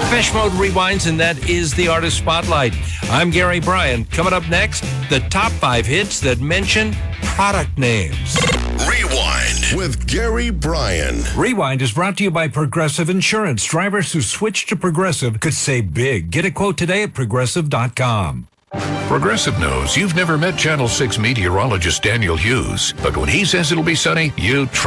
Depeche Mode rewinds, and that is the Artist Spotlight. I'm Gary Bryan. Coming up next, the top 5 hits that mention product names. Rewind with Gary Bryan. Rewind is brought to you by Progressive Insurance. Drivers who switch to Progressive could save big. Get a quote today at Progressive.com. Progressive knows you've never met Channel 6 meteorologist Daniel Hughes, but when he says it'll be sunny, you